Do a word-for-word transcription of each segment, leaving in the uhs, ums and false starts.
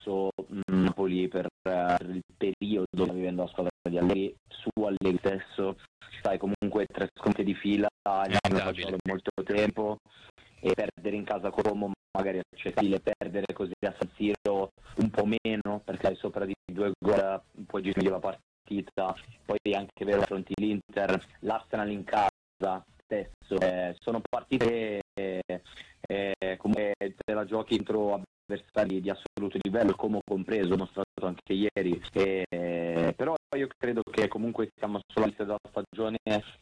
adesso mh, Napoli per, per il periodo che sta vivendo la squadra di Allegri, su Allegri stesso, sai, comunque tre sconfitte di fila ne hanno facciato da molto tempo, e perdere in casa Como magari è accettabile, perdere così a San Siro un po' meno, perché hai sopra di due gol puoi gestire la partita. Poi è anche vero, affronti l'Inter, l'Arsenal in casa stesso, eh, sono partite eh, eh, come te la giochi entro avversari di assoluto livello, come ho compreso, ho mostrato anche ieri, eh, però io credo che comunque siamo solo all'inizio della stagione,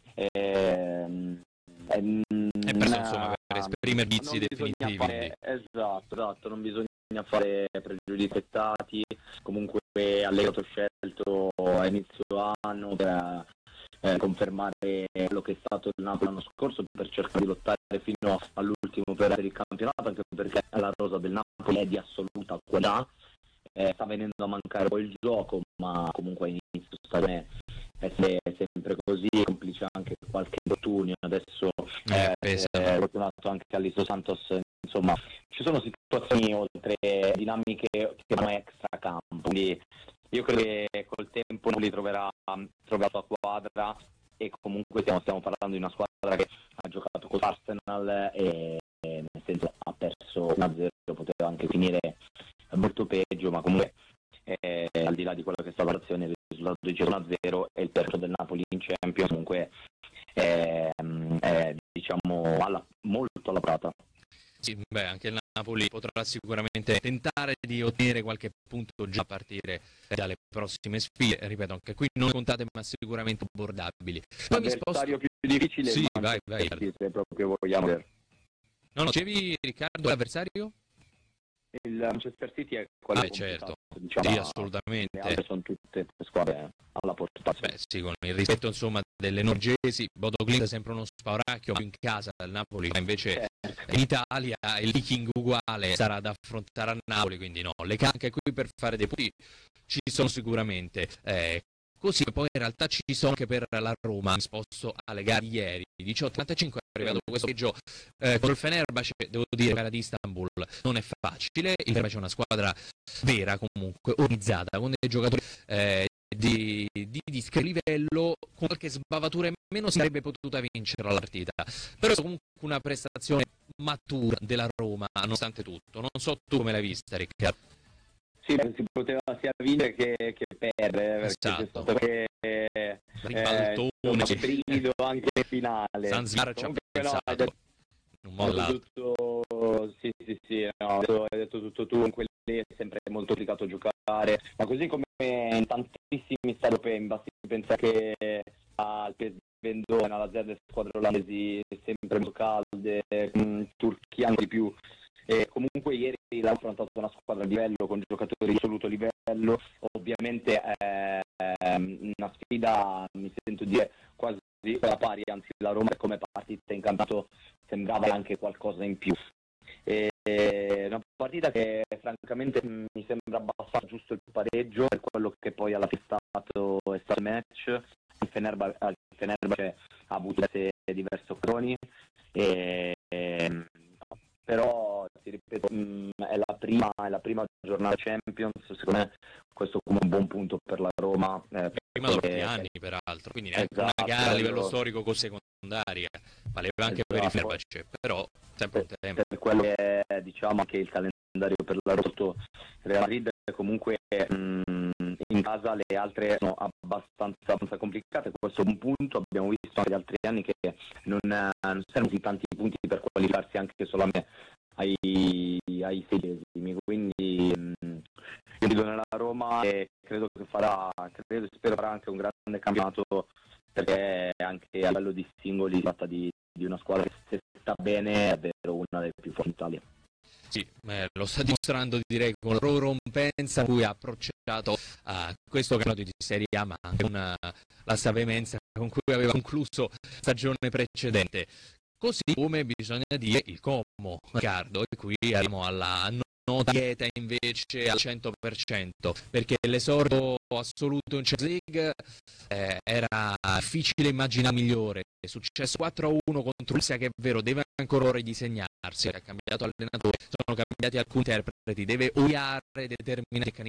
eh, è preso, insomma, per esprimere vizi non definitivi. Fare, esatto, esatto, non bisogna fare pregiudizi dettati. Comunque Allegri scelto a inizio anno per eh, confermare quello che è stato il Napoli l'anno scorso, per cercare di lottare fino all'ultimo per il campionato, anche perché la rosa del Napoli è di assoluta qualità. Eh, sta venendo a mancare poi il gioco, ma comunque all'inizio stagione è sempre così, complice anche qualche infortunio. Adesso eh, è eh, fortunato anche Aliso Santos, insomma ci sono situazioni oltre dinamiche che vanno extra campo, quindi io credo che col tempo non li troverà, troverà la sua quadra, e comunque stiamo, stiamo parlando di una squadra che ha giocato con l'Arsenal e, e nel senso ha perso uno a zero, poteva anche finire molto peggio, ma comunque eh, al di là di quello che è stata l'azione, il risultato di uno a zero e il terzo del Napoli in Champions comunque è, è diciamo alla, molto alla prata. Sì, beh, anche il Napoli potrà sicuramente tentare di ottenere qualche punto già a partire dalle prossime sfide, ripeto, anche qui non contate ma sicuramente abbordabili. Poi mi sposto... più difficile, sì, vai, vai. Se proprio vogliamo. No, no, dicevi Riccardo, l'avversario? Il Manchester City è quello ah, certo, diciamo, sì, assolutamente. Le altre sono tutte squadre alla portata. Beh, sì, con il rispetto insomma delle norgesi, Bodo Glimt è sempre uno spauracchio in casa del Napoli, ma invece certo. In Italia il Viking uguale sarà da affrontare a Napoli, quindi no, le anche qui per fare dei punti ci sono sicuramente. Eh, Così poi in realtà ci sono anche per la Roma, mi sposto alle gare di ieri, diciotto trentacinque è arrivato questo peggio eh, con il Fenerbahce, devo dire, gara di Istanbul non è facile, il Fenerbahce è una squadra vera comunque, organizzata, con dei giocatori eh, di, di discreto livello, con qualche sbavatura in meno si sarebbe potuta vincere la partita, però è comunque una prestazione matura della Roma nonostante tutto. Non so tu come l'hai vista, Riccardo. Sì, si poteva sia vincere che, che perdere, esatto. Perché eh, ribaltone, eh, brivido anche in finale. Zanzibar ci ha pensato, no, detto, un modo tutto, sì, sì, sì, no, hai detto tutto tu, in quelli è sempre molto complicato giocare, ma così come in tantissimi stadi europei, basti pensare che al P S V Eindhoven, alla Z D squadre olandesi sempre molto calde, mh, Turchia di più. E comunque ieri l'ha affrontato una squadra di livello, con giocatori di assoluto livello, ovviamente eh, una sfida, mi sento dire, quasi alla pari, anzi la Roma come partita in campionato sembrava anche qualcosa in più. E, una partita che francamente mi sembra abbastanza giusto il pareggio, per quello che poi alla fine è stato, è stato il match. Il Fenerbahce, il Fenerbahce ha avuto diverse occasioni, e, e, però ti ripeto, mh, è la prima è la prima giornata Champions, secondo me questo come un buon punto per la Roma, eh, prima da molti anni peraltro, quindi neanche esatto, una gara a livello storico con secondaria, valeva anche esatto. Per il Fenerbahce, però sempre un tempo. Per quello che è, diciamo, che il calendario per la Roma, Real Madrid comunque mh, in casa le altre sono abbastanza, abbastanza complicate, questo è un punto. Abbiamo visto anche gli altri anni che non, non servono così tanti punti per qualificarsi anche solamente ai, ai sedesimi, quindi mh, io dico nella Roma e credo che farà, credo e spero farà anche un grande campionato, perché anche a livello di singoli si tratta di, di una squadra che se sta bene è davvero una delle più forti in Italia. Sì, eh, lo sta dimostrando, direi, con la prorompenza con cui ha approcciato a questo campionato di Serie A, ma anche con uh, la savemenza con cui aveva concluso stagione precedente. Così come bisogna dire il Como, Riccardo, e qui arriviamo alla nota dieta invece al cento per cento, perché l'esordio assoluto in Champions League eh, era difficile immaginare migliore. È successo quattro a uno contro Russia, che è vero, deve ancora ora disegnarsi, ha cambiato allenatore, sono cambiati alcuni interpreti, deve odiare determinati